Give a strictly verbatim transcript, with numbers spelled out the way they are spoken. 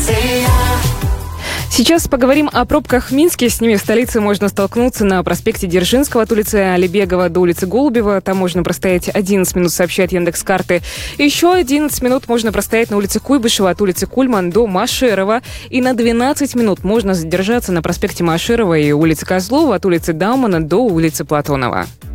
Сейчас поговорим о пробках в Минске. С ними в столице можно столкнуться на проспекте Дзержинского от улицы Алибегова до улицы Голубева. Там можно простоять одиннадцать минут, сообщает Яндекс.Карты. Еще одиннадцать минут можно простоять на улице Куйбышева от улицы Кульман до Машерова. И на двенадцать минут можно задержаться на проспекте Машерова и улице Козлова от улицы Даумана до улицы Платонова.